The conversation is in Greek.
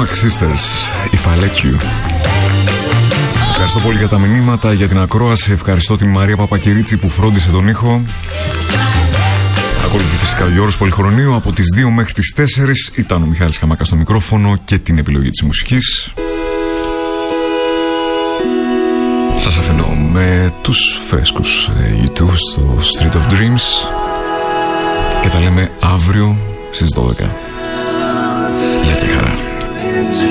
Mac Sisters, If I Let You. Ευχαριστώ πολύ για τα μηνύματα, για την ακρόαση. Ευχαριστώ την Μαρία Παπακυρίτσι που φρόντισε τον ήχο. Ακολουθεί φυσικά ο Γιώργος Πολυχρονίου. Από τις 2 μέχρι τις 4 ήταν ο Μιχάλης Καμάκας στο μικρόφωνο και την επιλογή της μουσικής. Σας αφήνω με τους φρέσκους U2 στο Street of Dreams και τα λέμε αύριο στις 12.